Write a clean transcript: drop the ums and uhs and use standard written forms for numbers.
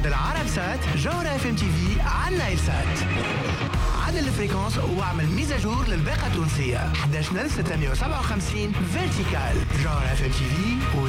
عدل عرب سات جوهرة اف ام تي في على نايل سات. عدل الفريكونس واعمل ميزاجور للباقة التونسية 11657 فيرتيكال. جوهرة اف ام تي في